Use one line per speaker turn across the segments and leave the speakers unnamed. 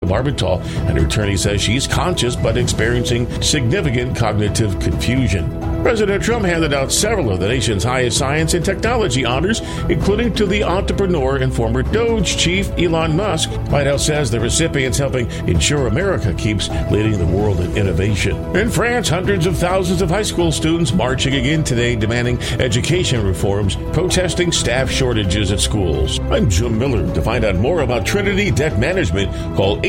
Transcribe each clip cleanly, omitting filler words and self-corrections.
phenobarbital, and her attorney says she's conscious but experiencing significant cognitive confusion. President Trump handed out several of the nation's highest science and technology honors, including to the entrepreneur and former Doge chief Elon Musk. White House says the recipient's helping ensure America keeps leading the world in innovation. In France, hundreds of thousands of high school students marching again today, demanding education reforms, protesting staff shortages at schools. I'm Jim Miller. To find out more about Trinity Debt Management, call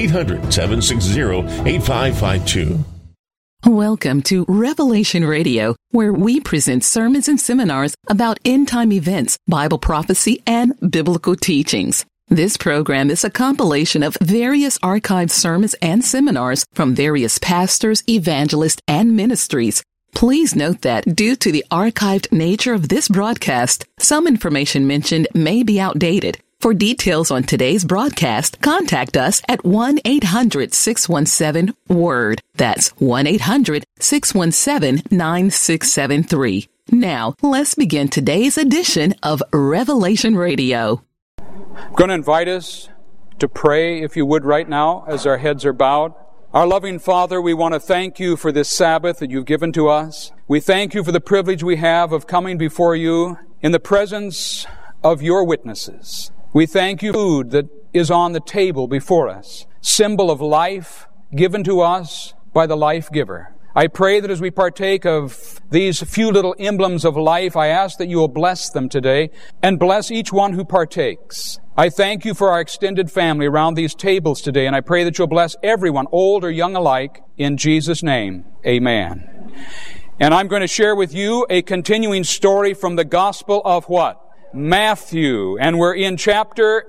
800-760-8552.
Welcome to Revelation Radio, where we present sermons and seminars about end-time events, Bible prophecy, and biblical teachings. This program is a compilation of various archived sermons and seminars from various pastors, evangelists, and ministries. Please note that due to the archived nature of this broadcast, some information mentioned may be outdated. For details on today's broadcast, contact us at 1-800-617-WORD. That's 1-800-617-9673. Now, let's begin today's edition of Revelation Radio.
I'm going to invite us to pray, if you would, right now, as our heads are bowed. Our loving Father, we want to thank you for this Sabbath that you've given to us. We thank you for the privilege we have of coming before you in the presence of your witnesses. We thank you for food that is on the table before us, symbol of life given to us by the life giver. I pray that as we partake of these few little emblems of life, I ask that you will bless them today and bless each one who partakes. I thank you for our extended family around these tables today, and I pray that you'll bless everyone, old or young alike, in Jesus' name. Amen. And I'm going to share with you a continuing story from the Gospel of what? Matthew. And we're in chapter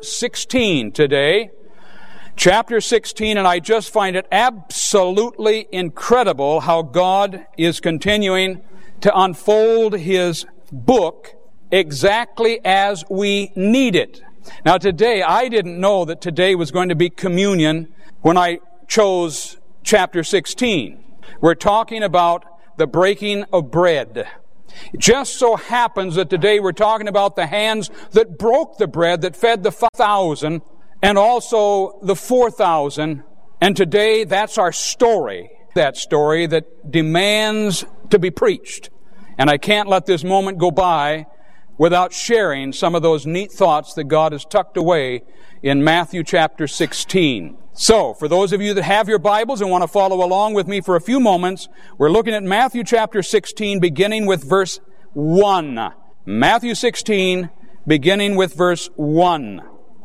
16 today. Chapter 16, and I just find it absolutely incredible how God is continuing to unfold His book exactly as we need it. Now today, I didn't know that today was going to be communion when I chose chapter 16. We're talking about the breaking of bread. It just so happens that today we're talking about the hands that broke the bread that fed the 5,000 and also the 4,000. And today that's our story. That story that demands to be preached. And I can't let this moment go by without sharing some of those neat thoughts that God has tucked away in Matthew chapter 16. So, for those of you that have your Bibles and want to follow along with me for a few moments, we're looking at Matthew chapter 16, beginning with verse 1. Matthew 16, beginning with verse 1.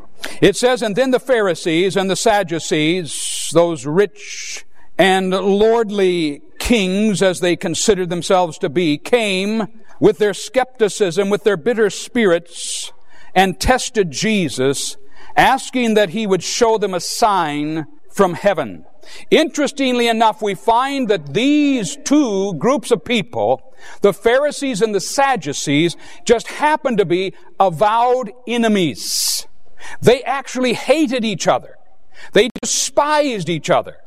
It says, "And then the Pharisees and the Sadducees, those rich and lordly kings as they considered themselves to be, came with their skepticism, with their bitter spirits, and tested Jesus, asking that he would show them a sign from heaven." Interestingly enough, we find that these two groups of people, the Pharisees and the Sadducees, just happened to be avowed enemies. They actually hated each other. They despised each other.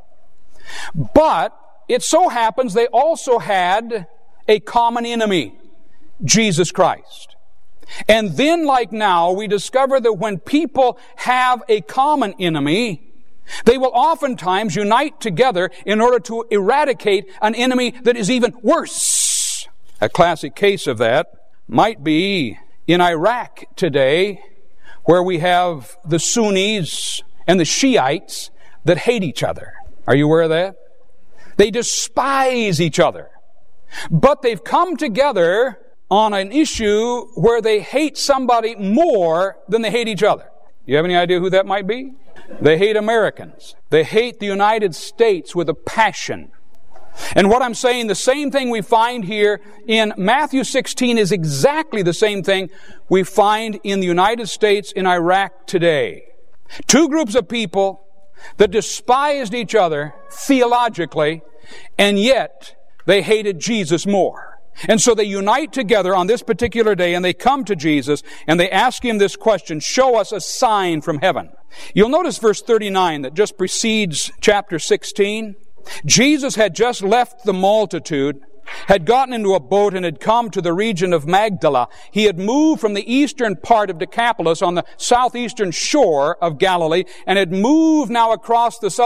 But it so happens they also had a common enemy, Jesus Christ. And then, like now, we discover that when people have a common enemy, they will oftentimes unite together in order to eradicate an enemy that is even worse. A classic case of that might be in Iraq today, where we have the Sunnis and the Shiites that hate each other. Are you aware of that? They despise each other. But they've come together on an issue where they hate somebody more than they hate each other. You have any idea who that might be? They hate Americans. They hate the United States with a passion. And what I'm saying, the same thing we find here in Matthew 16 is exactly the same thing we find in the United States in Iraq today. Two groups of people that despised each other theologically, and yet they hated Jesus more. And so they unite together on this particular day, and they come to Jesus, and they ask him this question, "Show us a sign from heaven." You'll notice verse 39 that just precedes chapter 16. Jesus had just left the multitude, had gotten into a boat, and had come to the region of Magdala. He had moved from the eastern part of Decapolis on the southeastern shore of Galilee, and had moved now across the southern